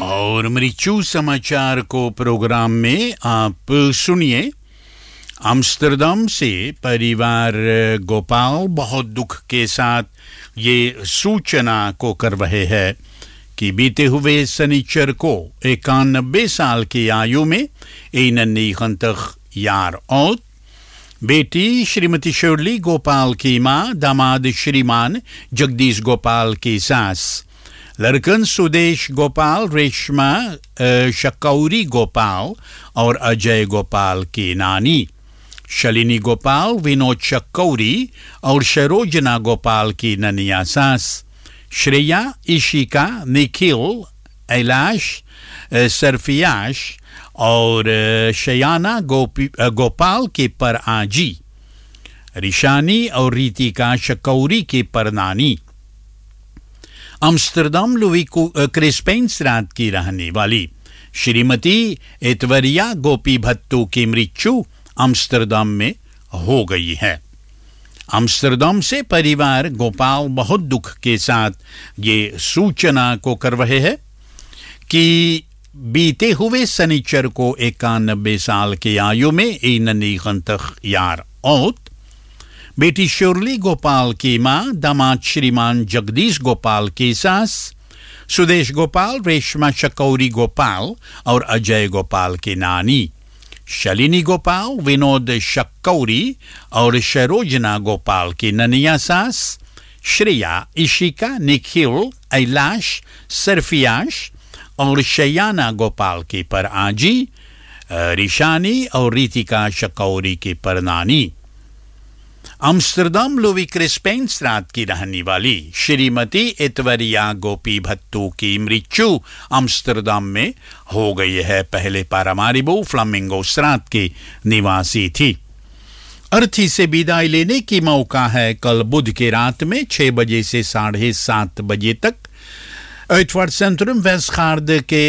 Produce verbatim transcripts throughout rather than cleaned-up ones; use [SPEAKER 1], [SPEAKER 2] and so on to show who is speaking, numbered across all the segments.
[SPEAKER 1] और मृत्यु समाचार को प्रोग्राम में आप सुनिए। आम्स्टरडम से परिवार गोपाल बहुत दुख के साथ ये सूचना को कर रहे हैं कि बीते हुए शनिचर को इक्यानवे साल की आयु में एक निगंतक यार और बेटी श्रीमती शर्ली गोपाल की मां, दामाद श्रीमान जगदीश गोपाल की सास, लड़कन सुदेश गोपाल, रेशमा शकौरी गोपाल और अजय गोपाल की नानी, शलिनी गोपाल, विनोद शकौरी और सरोजना गोपाल की ननिया सास, श्रेया, इशिका, निखिल, ऐलाश, सरफियाश और शयाना गोपाल के पर आजी, रिशानी और रीतिका शकौरी के परनानी। आम्स्टरडम लुई क्रिस्पेंसरात की रहने वाली श्रीमती एतवरिया गोपी भत्तू की मृत्यु आम्स्टरडम में हो गई है। आम्स्टरडम से परिवार गोपाल बहुत दुख के साथ ये सूचना को कर रहे हैं कि बीते हुए शनिचर को इक्यानवे साल की आयु में एक निगंतक यार औत बेटी शर्ली गोपाल की मां, दामाद श्रीमान जगदीश गोपाल की सास, सुदेश गोपाल, रेशमा शकौरी गोपाल और अजय गोपाल की नानी, शलिनी गोपाल, विनोद शकौरी और सरोजना गोपाल की ननिया सास, श्रेया, इशिका, निखिल, ऐलाश, सरफियाश और शयाना गोपाल की पर आजी, रिशानी और रीतिका शकौरी की परनानी। आम्स्टरडम लुई क्रिस्पेंसरात की रहने वाली श्रीमती एतवरिया गोपी भत्तू की मृत्यु आम्स्टरडम में हो गई है। पहले पारामारिबो फ्लामिंगो स्ट्रात की निवासी थी। अर्थी से विदाई लेने की मौका है कल बुध के रात में छह बजे से साढ़े सात बजे तक Uitvaart Centrum Westgaarde के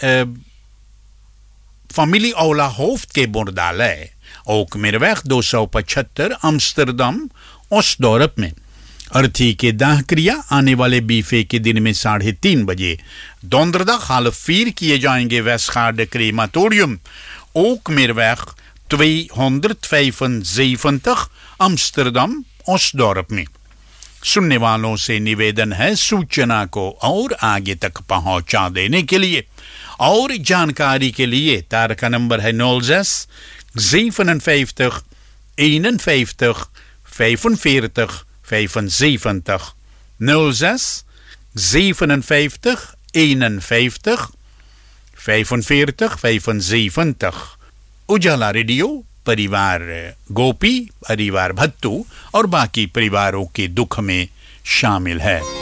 [SPEAKER 1] फैमिली औला होफ्ट के बुर्दालय ओकमेरवेग दो सौ पचहत्तर आम्स्टरडम ओस्टडोर्प में अर्थी के दाह क्रिया आने वाले बीफे के दिन में साढ़े तीन बजे donderdag half vier किए जाएंगे। वेस्टगार्ड क्रेमाtorium ओकमेरवेग tweehonderdvijfenzeventig आम्स्टरडम ओस्टडोर्प में। सुनने वालों से निवेदन है सूचना को और आगे तक पहुंचा देने के लिए और जानकारी के लिए तार का नंबर है nul zes zevenenvijftig eenenvijftig vijfenveertig vijfenzeventig nul zes zevenenvijftig eenenvijftig vijfenveertig vijfenzeventig। उजाला रेडियो परिवार गोपी, परिवार भत्तू और बाकी परिवारों के दुख में शामिल है।